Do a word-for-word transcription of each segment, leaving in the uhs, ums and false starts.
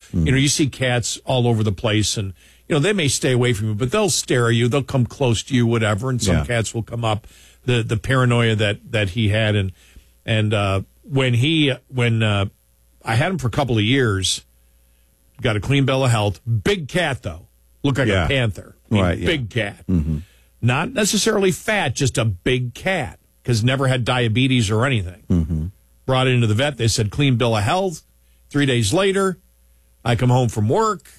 Mm. You know, you see cats all over the place, and, you know, they may stay away from you, but they'll stare at you. They'll come close to you, whatever, and some Yeah. cats will come up. The the paranoia that, that he had, and and uh, when he when uh, I had him for a couple of years, got a clean bill of health. Big cat though, looked like Yeah. a panther. I mean, Right, yeah. big cat, Mm-hmm. not necessarily fat, just a big cat because never had diabetes or anything. Mm-hmm. Brought it into the vet. They said clean bill of health. Three days later, I come home from work.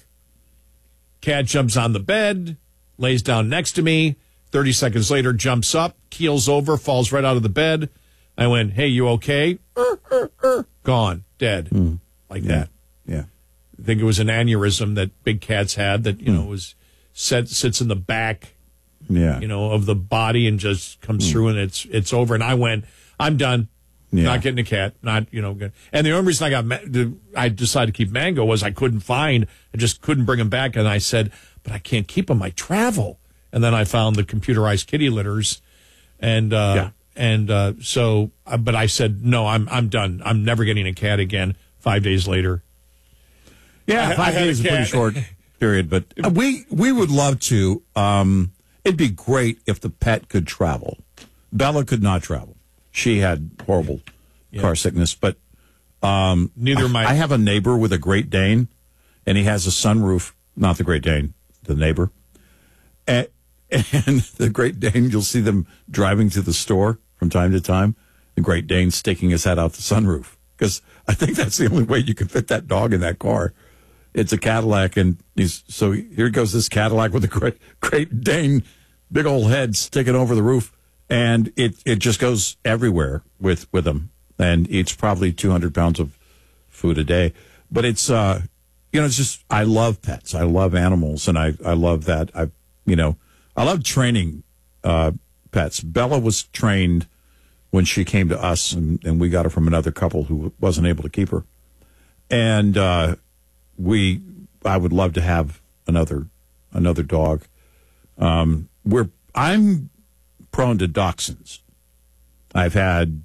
Cat jumps on the bed, lays down next to me. thirty seconds later, jumps up, keels over, falls right out of the bed. I went, hey, you okay? Er, er, er. Gone, dead, Mm. like Yeah. that. Yeah. I think it was an aneurysm that big cats had that, you know, was set, sits in the back, Yeah. you know, of the body and just comes through and it's it's over. And I went, I'm done. Yeah. Not getting a cat. Not, you know, good. And the only reason I got, ma- I decided to keep Mango was I couldn't find, I just couldn't bring him back. And I said, but I can't keep him. I travel. And then I found the computerized kitty litters. And, uh, Yeah. and, uh, so, uh, but I said, no, I'm, I'm done. I'm never getting a cat again. Five days later. Yeah, I- I five had a days is a pretty cat. short period, but uh, we we would love to. Um, it'd be great if the pet could travel. Bella could not travel; she had horrible Yeah. car sickness. But um, Neither my. I have a neighbor with a Great Dane, and he has a sunroof. Not the Great Dane, the neighbor. And, and the Great Dane, you'll see them driving to the store from time to time. The Great Dane sticking his head out the sunroof because I think that's the only way you can fit that dog in that car. It's a Cadillac, and he's so here goes this Cadillac with a great, Great Dane, big old head sticking over the roof, and it, it just goes everywhere with, with him, and eats probably two hundred pounds of food a day. But it's, uh, you know, it's just, I love pets. I love animals, and I, I love that. I, you know, I love training uh, pets. Bella was trained when she came to us, and, and we got her from another couple who wasn't able to keep her. And, uh, We, I would love to have another, another dog. Um, we're, I'm prone to dachshunds. I've had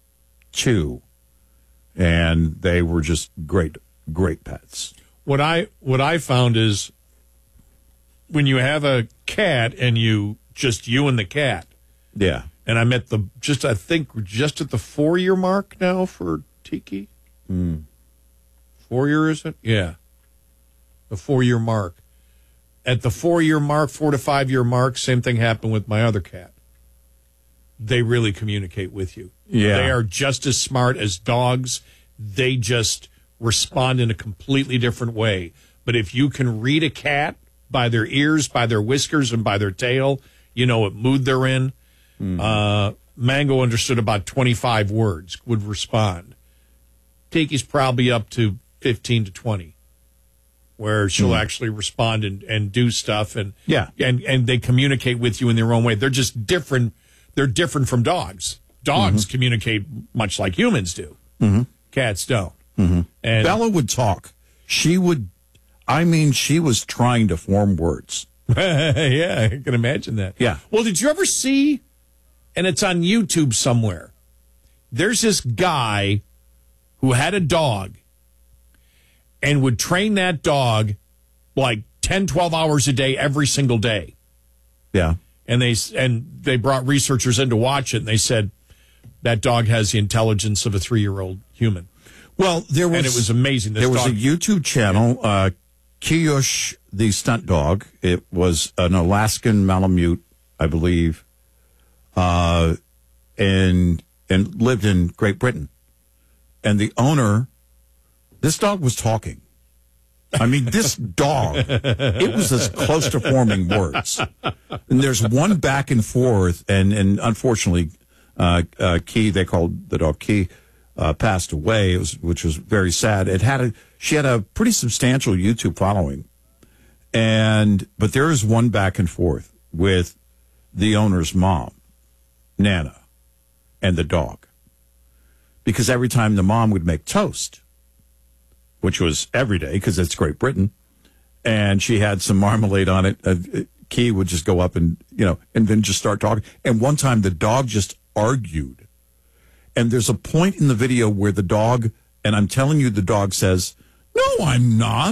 two, and they were just great, great pets. What I what I found is when you have a cat and you just you and the cat, Yeah. and I'm at the just I think we're just at the four year mark now for Tiki. Mm. Four year is it? Yeah, the four year mark. At the four year mark, four to five year mark, same thing happened with my other cat. They really communicate with you. Yeah. They are just as smart as dogs. They just respond in a completely different way. But if you can read a cat by their ears, by their whiskers, and by their tail, you know what mood they're in. Mm-hmm. Uh, Mango understood about twenty-five words, would respond. Tiki's probably up to fifteen to twenty, where she'll mm-hmm. actually respond and, and do stuff. And, yeah. and, and they communicate with you in their own way. They're just different. They're different from dogs. Dogs mm-hmm. communicate much like humans do. Mm-hmm. Cats don't. Mm-hmm. And Bella would talk. She would, I mean, she was trying to form words. Yeah, I can imagine that. Yeah. Well, did you ever see, and it's on YouTube somewhere, there's this guy who had a dog and would train that dog like ten, twelve hours a day every single day. Yeah. And they and they brought researchers in to watch it, and they said that dog has the intelligence of a three-year-old human. Well, there was, and it was amazing. This there was dog, a YouTube channel, uh, Kiyush the stunt dog. It was an Alaskan Malamute, I believe, uh, and and lived in Great Britain. And the owner, this dog was talking. I mean, this dog, it was as close to forming words. And there's one back and forth, and, and unfortunately, uh, uh, Key, they called the dog Key, uh, passed away, it was, which was very sad. It had a, she had a pretty substantial YouTube following. And, but there is one back and forth with the owner's mom, Nana, and the dog. Because every time the mom would make toast, which was every day because it's Great Britain, and she had some marmalade on it, uh, Key would just go up and, you know, and then just start talking. And one time the dog just argued. And there's a point in the video where the dog, and I'm telling you, the dog says, "No, I'm not."